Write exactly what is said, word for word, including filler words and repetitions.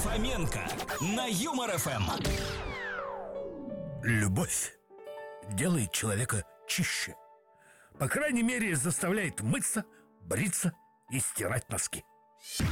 Фоменко на Юмор эф эм. Любовь делает человека чище. По крайней мере, заставляет мыться, бриться и стирать носки.